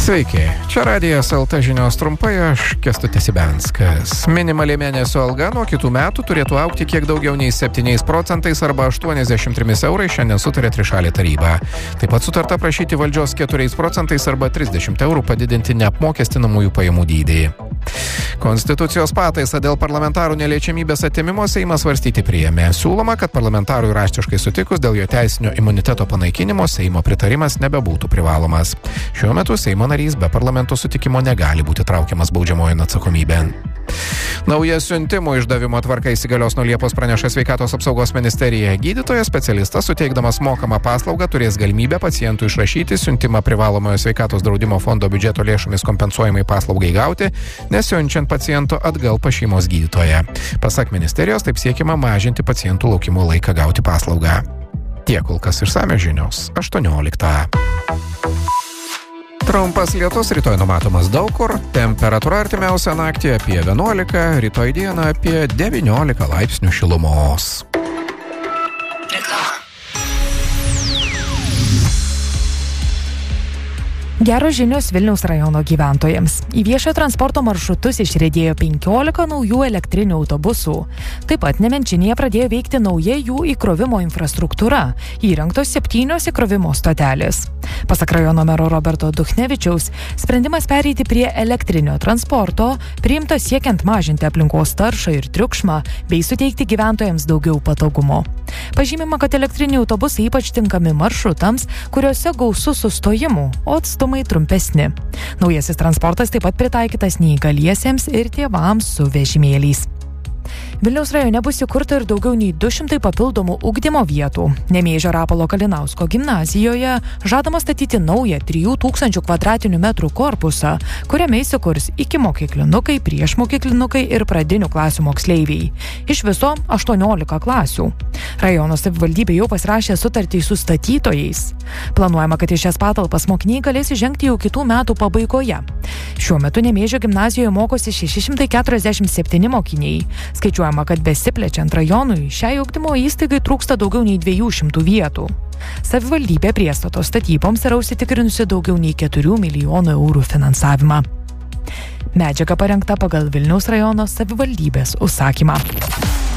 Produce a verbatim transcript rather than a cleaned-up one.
Sveiki, čia Radijas L T žinios trumpai, aš Kęstutis Ibenskas. Minimali mėnesio alga nuo kitų metų turėtų augti kiek daugiau nei septyniais procentais arba aštuoniasdešimt trimis eurais, šiandien sutarė trišalė taryba. Taip pat sutarta prašyti valdžios keturiais procentais arba trisdešimt eurų padidinti neapmokestinamųjų pajamų dydį. Konstitucijos pataisą dėl parlamentarų neliečiamybės atėmimo Seimas svarstyti priėmė. Siūloma, kad parlamentarui raštiškai sutikus dėl jo teisinio imuniteto panaikinimo Seimo pritarimas nebebūtų privalomas. Šiuo metu Seimo narys be parlamento sutikimo negali būti traukiamas baudžiamojon atsakomybėn. Nauja siuntimo išdavimo tvarka įsigalios nuo Liepos, praneša Sveikatos apsaugos ministerija. Gydytojas specialistas, suteikdamas mokamą paslaugą, turės galimybę pacientų išrašyti siuntimą privalomojo sveikatos draudimo fondo biudžeto lėšomis kompensuojamai paslaugai gauti, nesiunčiant paciento atgal pas šeimos gydytoją. Pasak ministerijos, taip siekiama mažinti pacientų laukimo laiką gauti paslaugą. Tiek kol kas išsamios žinios aštuonioliktą. Trumpas lietus, rytoj numatomas daug kur, temperatūra artimiausią naktį apie vienuolika, rytoj dieną apie devyniolika laipsnių šilumos. Geros žinios Vilniaus rajono gyventojams. Į viešo transporto maršrutus išriedėjo penkiolika naujų elektrinių autobusų. Taip pat Nemenčinėje pradėjo veikti nauja jų įkrovimo infrastruktūra, įrengtos septynios įkrovimo stotelės. Pasak rajono mero Roberto Duchnevičiaus, sprendimas pereiti prie elektrinio transporto priimtas siekiant mažinti aplinkos taršą ir triukšmą bei suteikti gyventojams daugiau patogumo. Pažymima, kad elektriniai autobusai ypač tinkami maršrutams, kuriuose gausu sustojimų, o atstumai trumpesni. Naujasis transportas taip pat pritaikytas neįgaliesiems ir tėvams su vežimėliais. Vilniaus rajone bus įkurta ir daugiau nei du šimtai papildomų ugdymo vietų. Nemėžio Rapolo Kalinausko gimnazijoje žadama statyti naują trijų tūkstančių kvadratinių metrų korpusą, kuriame įsikurs ikimokyklinukai, priešmokyklinukai ir pradinių klasių moksleiviai. Iš viso aštuoniolika klasių. Rajono savivaldybė jau pasirašė sutartį su statytojais. Planuojama, kad į šias patalpas mokiniai galės įžengti jau kitų metų pabaigoje. Šiuo metu Nemėžio gimnazijoje mokosi šeši šimtai keturiasdešimt septyni mokiniai. Skaičiuojama, kad besiplečiant rajonui, šiai ugdymo įstaigai trūksta daugiau nei dviejų šimtų vietų. Savivaldybė priestato statyboms yra užsitikrinusi daugiau nei keturių milijonų eurų finansavimą. Medžiaga parengta pagal Vilniaus rajono savivaldybės užsakymą.